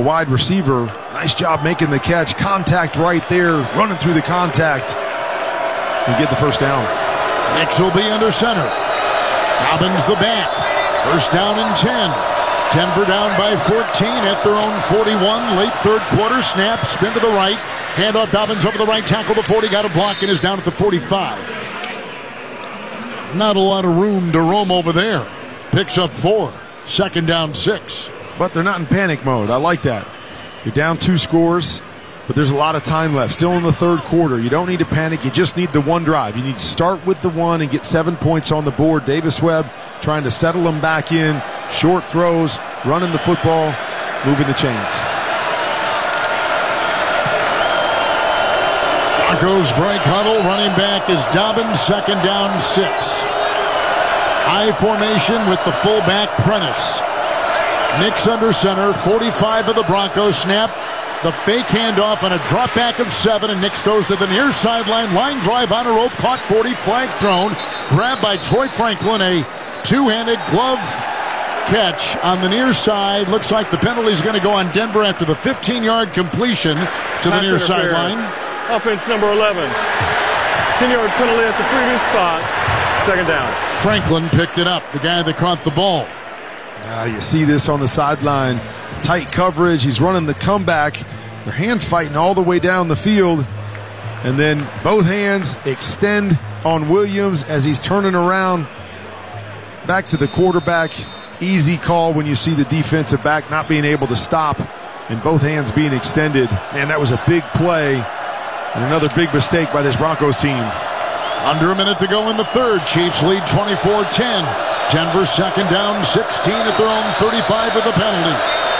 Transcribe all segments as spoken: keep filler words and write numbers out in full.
a wide receiver. Nice job making the catch. Contact right there, running through the contact, and get the first down. Nix will be under center. Dobbins the back. First down and ten. Denver down by fourteen at their own forty-one. Late third quarter. Snap. Spin to the right. Handoff. Dobbins over the right tackle. The forty. Got a block and is down at the forty-five. Not a lot of room to roam over there. Picks up four. Second down six. But they're not in panic mode. I like that. You're down two scores, but there's a lot of time left. Still in the third quarter. You don't need to panic. You just need the one drive. You need to start with the one and get seven points on the board. Davis Webb trying to settle them back in. Short throws, running the football, moving the chains. Broncos break huddle. Running back is Dobbins. Second down six. I formation with the fullback Prentice. Nix under center, forty-five of the Broncos. Snap, the fake handoff on a drop back of seven, and Nix goes to the near sideline. Line drive on a rope, caught forty, flag thrown. Grabbed by Troy Franklin, a two-handed glove catch on the near side. Looks like the penalty is going to go on Denver after the fifteen-yard completion to the near sideline. Offense number eleven. ten-yard penalty at the previous spot. Second down. Franklin picked it up, the guy that caught the ball. Uh, you see this on the sideline. Tight coverage. He's running the comeback. They're hand fighting all the way down the field. And then both hands extend on Williams as he's turning around back to the quarterback. Easy call when you see the defensive back not being able to stop and both hands being extended. Man, that was a big play and another big mistake by this Broncos team. Under a minute to go in the third. Chiefs lead twenty-four ten. Denver second down sixteen at their own thirty-five with the penalty.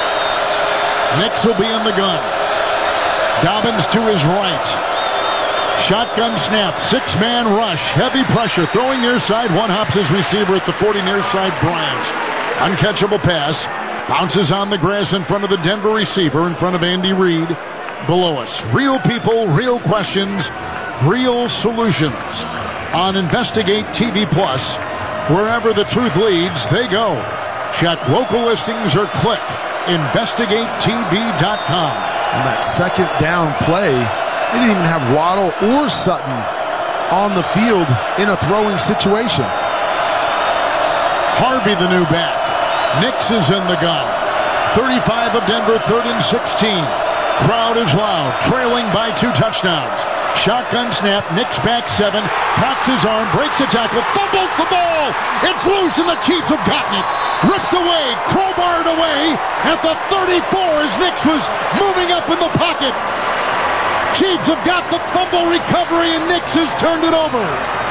Nix will be in the gun. Dobbins to his right. Shotgun snap. Six-man rush. Heavy pressure. Throwing near side. One hops his receiver at the forty near side. Bryant. Uncatchable pass. Bounces on the grass in front of the Denver receiver, in front of Andy Reid. Below us. Real people, real questions, real solutions. On Investigate T V Plus, wherever the truth leads, they go. Check local listings or click investigate T V dot com. On that second down play, they didn't even have Waddle or Sutton on the field in a throwing situation. Harvey, the new back. Nix is in the gun. thirty-five of Denver, third and sixteen. Crowd is loud, trailing by two touchdowns. Shotgun snap, Nix back seven, cocks his arm, breaks a tackle, fumbles the ball. It's loose and the Chiefs have gotten it. Ripped away, crowbarred away at the thirty-four as Nix was moving up in the pocket. Chiefs have got the fumble recovery and Nix has turned it over.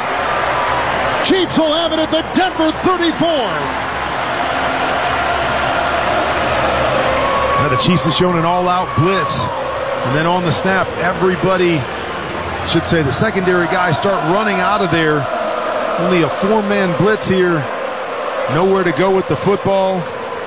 Chiefs will have it at the Denver thirty-four. Now the Chiefs have shown an all-out blitz. And then on the snap, everybody, should say the secondary guys, start running out of there. Only a four-man blitz here. Nowhere to go with the football.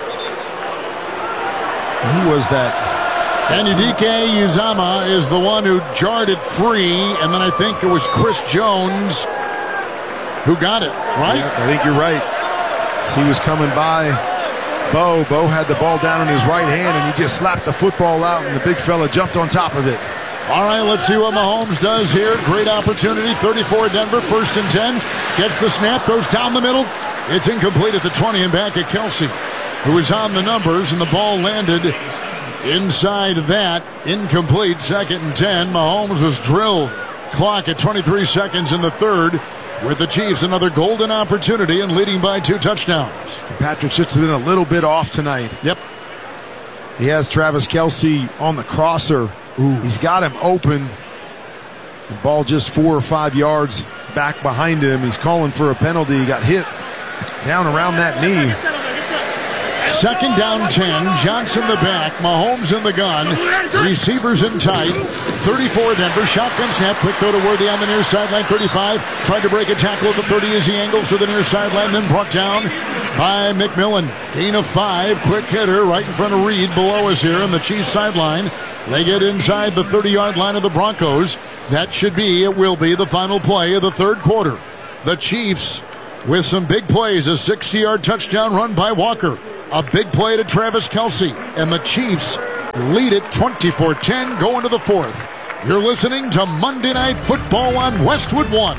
Who was that? Enrique Uzama is the one who jarred it free, and then I think it was Chris Jones who got it, right? Yeah, I think you're right. So he was coming by Bo. Bo had the ball down in his right hand, and he just slapped the football out, and the big fella jumped on top of it. All right, let's see what Mahomes does here. Great opportunity, thirty-four Denver, first and ten. Gets the snap, goes down the middle. It's incomplete at the twenty and back at Kelsey, who is on the numbers, and the ball landed inside that. Incomplete, second and ten. Mahomes was drilled. Clock at twenty-three seconds in the third, with the Chiefs another golden opportunity and leading by two touchdowns. Patrick's just been a little bit off tonight. Yep. He has Travis Kelsey on the crosser. Ooh. He's got him open. The ball just four or five yards back behind him. He's calling for a penalty. He got hit down around that knee. Second down ten. Johnson the back. Mahomes in the gun. Receivers in tight. thirty-four Denver. Shotgun snap. Quick throw to Worthy on the near sideline. thirty-five. Tried to break a tackle at the thirty as he angles to the near sideline. Then brought down by McMillan. Gain of five. Quick hitter right in front of Reed below us here on the Chiefs sideline. They get inside the thirty-yard line of the Broncos. That should be, it will be, the final play of the third quarter. The Chiefs with some big plays. A sixty-yard touchdown run by Walker. A big play to Travis Kelsey. And the Chiefs lead it twenty-four ten going to the fourth. You're listening to Monday Night Football on Westwood One.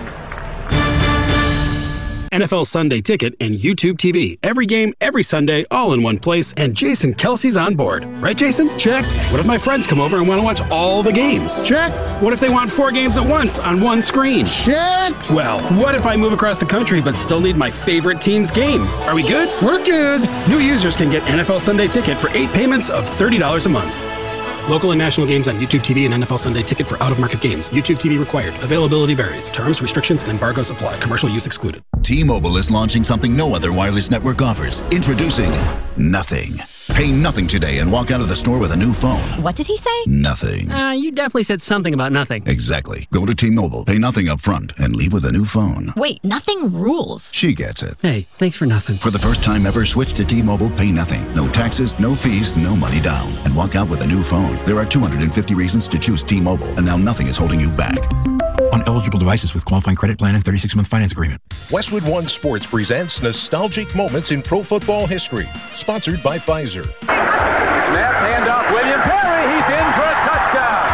N F L Sunday Ticket and YouTube T V. Every game, every Sunday, all in one place, and Jason Kelsey's on board. Right, Jason? Check. What if my friends come over and want to watch all the games? Check. What if they want four games at once on one screen? Check. Well, what if I move across the country but still need my favorite team's game? Are we good? We're good. New users can get N F L Sunday Ticket for eight payments of thirty dollars a month. Local and national games on YouTube T V and N F L Sunday Ticket for out-of-market games. YouTube T V required. Availability varies. Terms, restrictions, and embargoes apply. Commercial use excluded. T-Mobile is launching something no other wireless network offers. Introducing Nothing. Pay nothing today and walk out of the store with a new phone. What did he say? Nothing. Uh, you definitely said something about nothing. Exactly. Go to T-Mobile, pay nothing up front, and leave with a new phone. Wait, nothing rules. She gets it. Hey, thanks for nothing. For the first time ever, switch to T-Mobile, pay nothing. No taxes, no fees, no money down. And walk out with a new phone. There are two hundred fifty reasons to choose T-Mobile, and now nothing is holding you back. On eligible devices with qualifying credit plan and thirty-six month finance agreement. Westwood One Sports presents Nostalgic Moments in Pro Football History, sponsored by Pfizer. Snap, handoff, William Perry, he's in for a touchdown.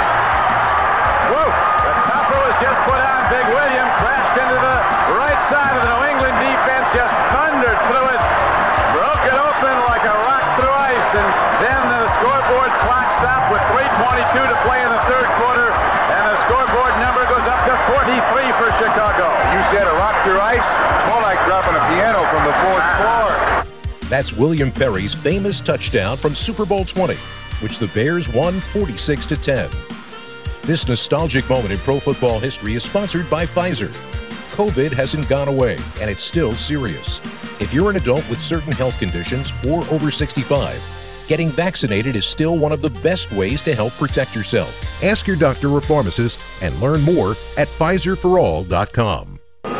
Whoa, the topper was just put on. Big William crashed into the right side of the New England defense, just thundered through it, broke it open like a rock through ice, and then the scoreboard clock stopped with three twenty-two to play in the third quarter, and the scoreboard number goes up to forty-three for Chicago. You said a rock through ice? More like dropping a piano from the fourth floor. That's William Perry's famous touchdown from Super Bowl twenty, which the Bears won forty-six to ten. This nostalgic moment in pro football history is sponsored by Pfizer. COVID hasn't gone away, and it's still serious. If you're an adult with certain health conditions or over sixty-five, getting vaccinated is still one of the best ways to help protect yourself. Ask your doctor or pharmacist and learn more at Pfizer for all dot com.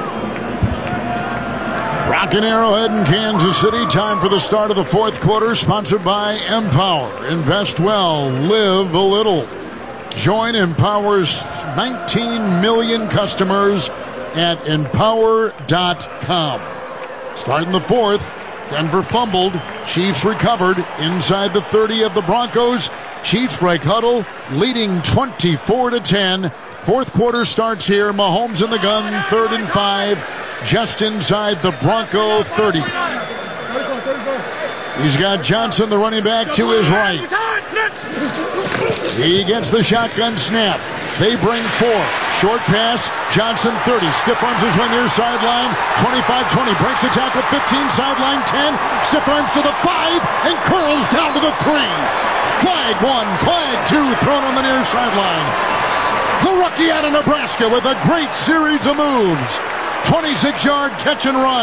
Rockin' Arrowhead in Kansas City. Time for the start of the fourth quarter, sponsored by Empower. Invest well, live a little. Join Empower's nineteen million customers at empower dot com. Starting the fourth, Denver fumbled. Chiefs recovered inside the thirty of the Broncos. Chiefs break huddle, leading twenty-four to ten. Fourth quarter starts here. Mahomes in the gun, third and five. Just inside the Bronco thirty. He's got Johnson, the running back, to his right. He gets the shotgun snap. They bring four. Short pass, Johnson thirty. Stiff arms his way near sideline. twenty-five twenty. Breaks the tackle. fifteen, sideline ten. Stiff arms to the five and curls down to the three. Flag one, flag two, thrown on the near sideline. The rookie out of Nebraska with a great series of moves. twenty-six yard catch and run.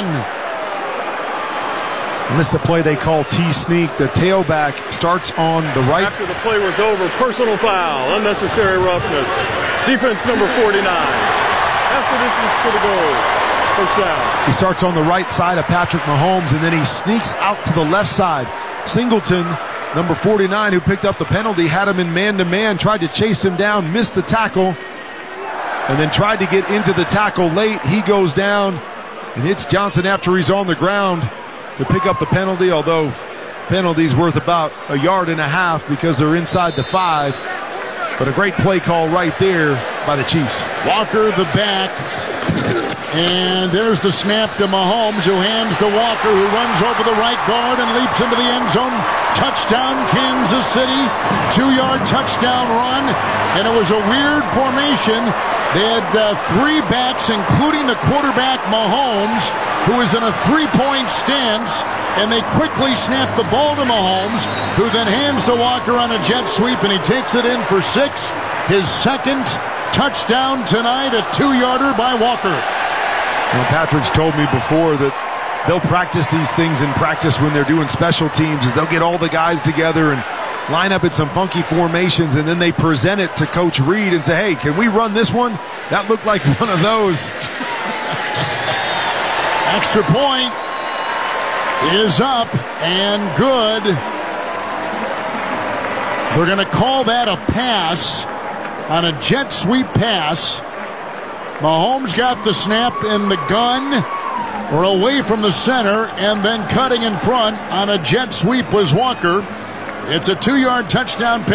And this is the play they call T-sneak. The tailback starts on the right. After the play was over, personal foul, unnecessary roughness. Defense number forty-nine. Half the distance to the goal. First down. He starts on the right side of Patrick Mahomes, and then he sneaks out to the left side. Singleton, number forty-nine, who picked up the penalty, had him in man-to-man, tried to chase him down, missed the tackle, and then tried to get into the tackle late. He goes down and hits Johnson after he's on the ground to pick up the penalty, although penalty's worth about a yard and a half because they're inside the five. But a great play call right there by the Chiefs. Walker the back. And there's the snap to Mahomes, who hands to Walker, who runs over the right guard and leaps into the end zone. Touchdown, Kansas City. Two-yard touchdown run. And it was a weird formation. They had uh, three backs, including the quarterback, Mahomes, who is in a three-point stance. And they quickly snap the ball to Mahomes, who then hands to Walker on a jet sweep, and he takes it in for six. His second touchdown tonight, a two-yarder by Walker. Well, Patrick's told me before that they'll practice these things in practice when they're doing special teams, is they'll get all the guys together and line up in some funky formations, and then they present it to Coach Reed and say, hey, can we run this one? That looked like one of those. Extra point is up and good. They're going to call that a pass on a jet sweep pass. Mahomes got the snap in the gun or away from the center, and then cutting in front on a jet sweep was Walker. It's a two-yard touchdown pass.